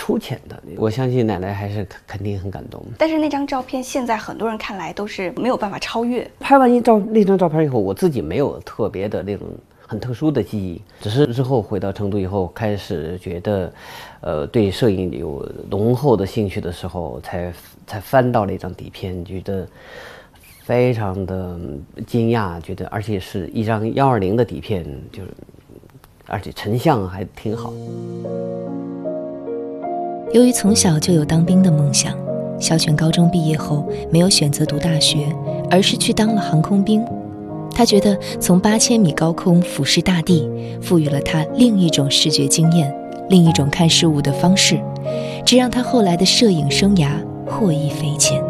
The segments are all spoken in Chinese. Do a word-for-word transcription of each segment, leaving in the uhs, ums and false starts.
出钱的。我相信奶奶还是肯定很感动。 但是那张照片现在很多人看来都是没有办法超越。 拍完一照那张照片以后，我自己没有特别的那种很特殊的记忆，只是之后回到成都以后，开始觉得，呃，对摄影有浓厚的兴趣的时候，才才翻到了一张底片，觉得非常的惊讶，觉得而且是一张幺二零的底片，就是而且成像还挺好。 由于从小就有当兵的梦想，肖全高中毕业后没有选择读大学，而是去当了航空兵。他觉得从八千米高空俯视大地，赋予了他另一种视觉经验，另一种看事物的方式，这让他后来的摄影生涯获益匪浅。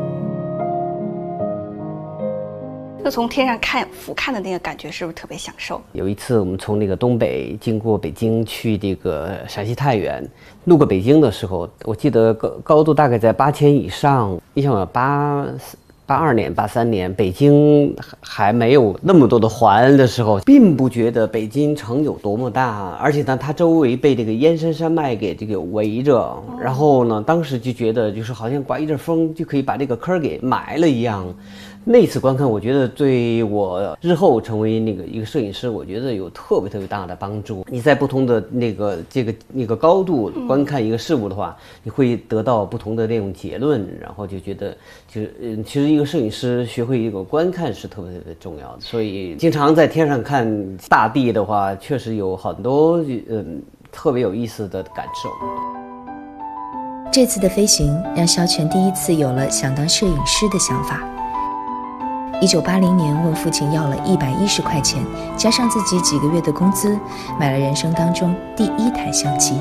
就从天上看俯瞰的那个感觉是不是特别享受？ 有一次我们从那个东北经过北京去这个陕西太原，路过北京的时候，我记得高高度大概在八千以上。你想八八二年、八三年，北京还没有那么多的环的时候，并不觉得北京城有多么大，而且呢，它周围被这个燕山山脉给这个围着。然后呢，当时就觉得就是好像刮一阵风就可以把这个坑给埋了一样。那次观看，我觉得对我日后成为那个一个摄影师，我觉得有特别特别大的帮助。你在不同的那个这个那个高度观看一个事物的话，你会得到不同的那种结论，然后就觉得就是嗯，其实一个摄影师学会一个观看是特别特别重要的。所以经常在天上看大地的话，确实有很多嗯特别有意思的感受。 这次的飞行让肖全第一次有了想当摄影师的想法。一九八零年问父亲要了一百一十块钱，加上自己几个月的工资，买了人生当中第一台相机。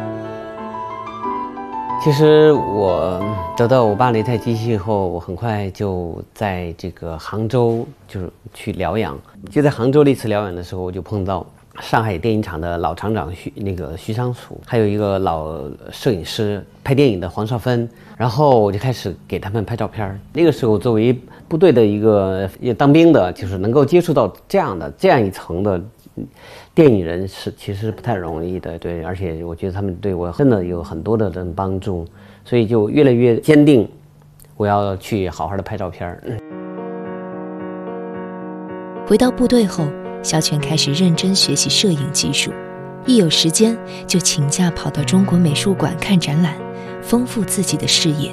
其实我得到我爸那台机器后，我很快就在这个杭州就是去疗养。就在杭州那次疗养的时候，我就碰到上海电影厂的老厂长徐那个徐昌楚，还有一个老摄影师拍电影的黄少芬，然后我就开始给他们拍照片。那个时候作为部队的一个当兵的，就是能够接触到这样的这样一层的电影人是其实不太容易的，对，而且我觉得他们对我真的有很多的人帮助，所以就越来越坚定我要去好好的拍照片。 回到部队后，肖全开始认真学习摄影技术，一有时间就请假跑到中国美术馆看展览，丰富自己的视野。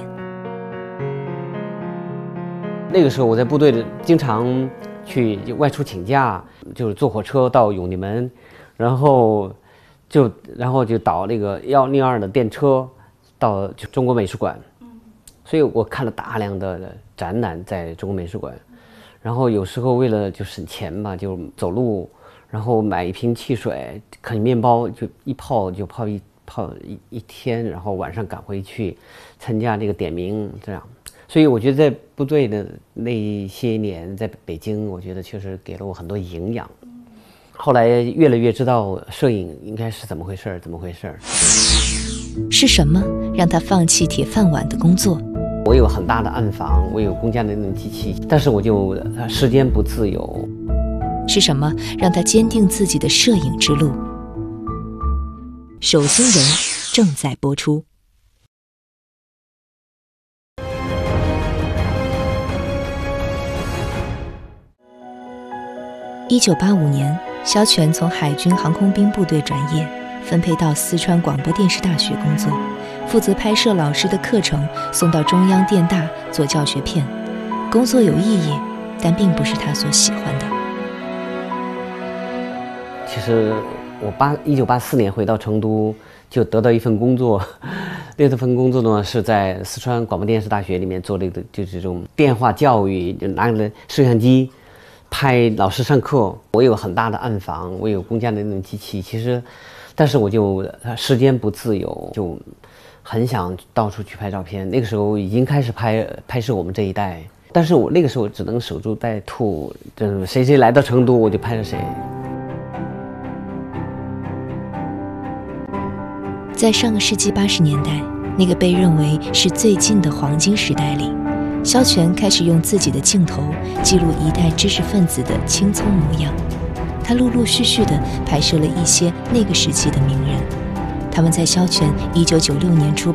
那个时候我在部队里经常去外出请假，就是坐火车到永定门，然后就然后就倒那个幺零二的电车到中国美术馆，所以我看了大量的展览在中国美术馆。然后有时候为了就省钱嘛，就走路，然后买一瓶汽水，啃面包，就一泡就泡一泡一一天，然后晚上赶回去参加这个点名，这样。所以我觉得在部队的那些年，在北京，我觉得确实给了我很多营养。后来越来越知道摄影应该是怎么回事，怎么回事。 是什么让他放弃铁饭碗的工作？ 我有很大的暗房，我有公家的那种机器，但是我就时间不自由。 是什么让他坚定自己的摄影之路？手心人正在播出。一九八五年，肖全从海军航空兵部队转业，分配到四川广播电视大学工作，负责拍摄老师的课程，送到中央电大做教学片。工作有意义，但并不是他所喜欢的。 其实我八一九八四年回到成都，就得到一份工作，那份工作呢是在四川广播电视大学里面做这个就是这种电话教育，就拿着摄像机拍老师上课。我有很大的暗房，我有公家的那种机器，其实但是我就时间不自由，就很想到处去拍照片。那个时候已经开始拍拍摄我们这一代，但是我那个时候只能守株待兔，就是谁谁来到成都我就拍着谁。 在上个世纪八十年代，那个被认为是最近的黄金时代里，肖全开始用自己的镜头记录一代知识分子的青葱模样。他陆陆续续地拍摄了一些那个时期的名人，他们在肖全一九九六年出